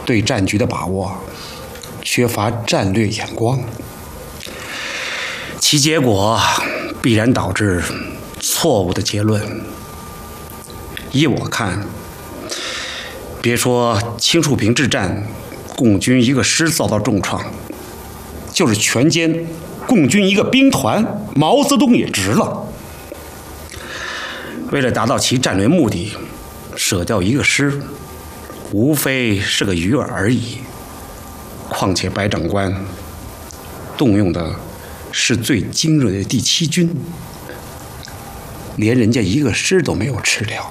对战局的把握，缺乏战略眼光，其结果必然导致错误的结论。依我看，别说青树坪之战，共军一个师遭到重创，就是全歼共军一个兵团，毛泽东也值了。为了达到其战略目的，舍掉一个师，无非是个鱼饵而已。况且白长官动用的是最精锐的第7军，连人家一个师都没有吃掉。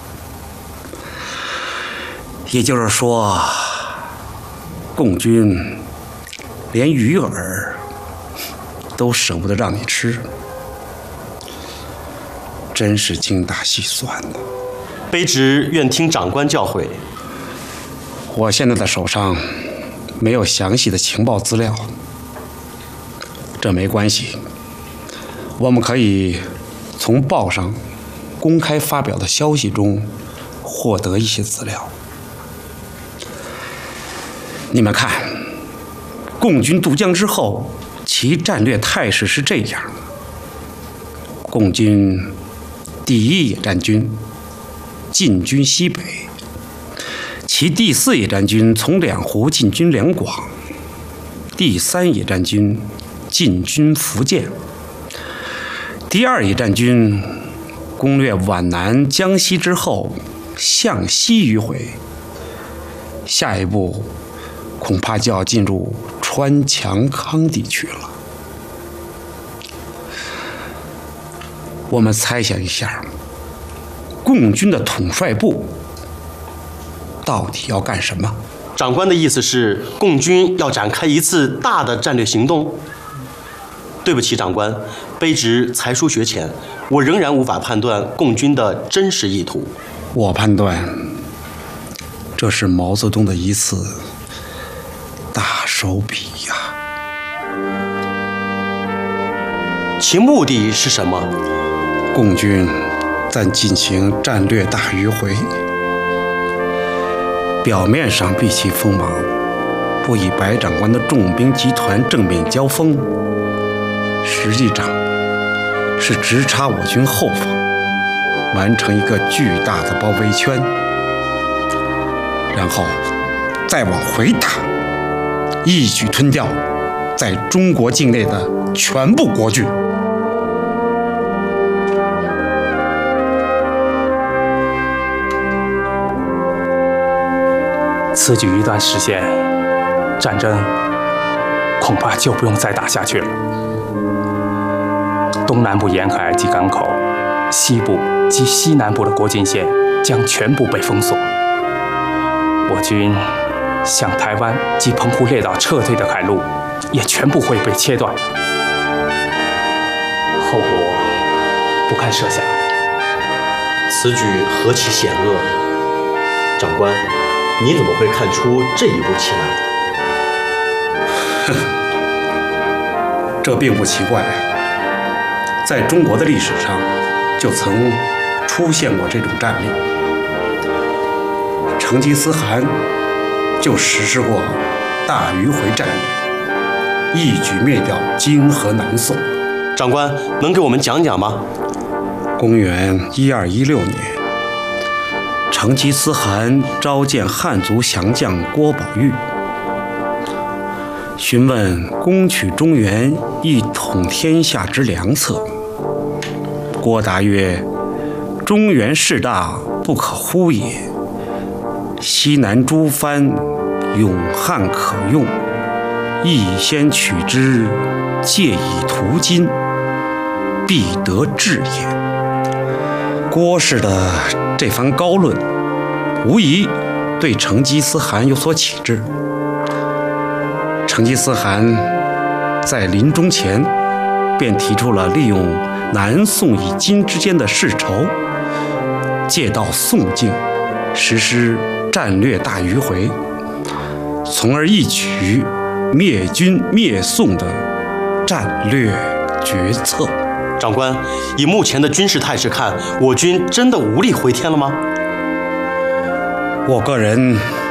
也就是说，共军连鱼饵都舍不得让你吃，真是精打细算的。 卑职愿听长官教诲。 我现在的手上没有详细的情报资料，这没关系，我们可以从报上公开发表的消息中获得一些资料。你们看，共军渡江之后，其战略态势是这样的：共军第1野战军进军西北，其第4野战军从两湖进军两广，第3野战军进军福建，第2野战军攻略皖南、江西之后向西迂回，下一步恐怕就要进入川强康地区了。我们猜想一下，共军的统帅部到底要干什么？ 长官的意思是，共军要展开一次大的战略行动？对不起，长官，卑职才疏学浅，我仍然无法判断共军的真实意图。 我判断，这是毛泽东的一次大手笔呀。 其目的是什么？ 共军在进行战略大迂回，表面上避其锋芒，不与白长官的重兵集团正面交锋，实际上是直插我军后方，完成一个巨大的包围圈，然后再往回打，一举吞掉在中国境内的全部国军。 此举一旦实现，战争恐怕就不用再打下去了。东南部沿海及港口，西部及西南部的国境线将全部被封锁。我军向台湾及澎湖列岛撤退的海路也全部会被切断，后果不堪设想。 此举何其险恶！长官，你怎么会看出这一步棋来？ 这并不奇怪，在中国的历史上就曾出现过这种战例。成吉思汗就实施过大迂回战略，一举灭掉金和南宋。 长官，能给我们讲讲吗？ 公元1216年，成吉思汗召见汉族降将郭宝玉，询问攻取中原一统天下之良策。郭答曰：中原势大，不可忽也。西南诸藩，勇悍可用，亦先取之，借以图今，必得志也。郭氏的这番高论，无疑对成吉思汗有所启智。成吉思汗在临终前便提出了利用南宋与金之间的世仇，借道宋境实施战略大迂回，从而一举灭军灭宋的战略决策。 长官，以目前的军事态势看，我军真的无力回天了吗？ 我个人